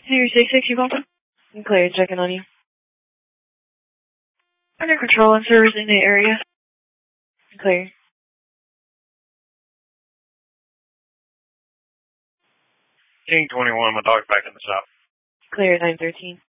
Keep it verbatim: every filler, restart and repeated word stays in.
Zero six six, you called? Clear, checking on you. Under control and servicing the area. Clear. King twenty-one, my dog's back in the shop. Clear, nine thirteen.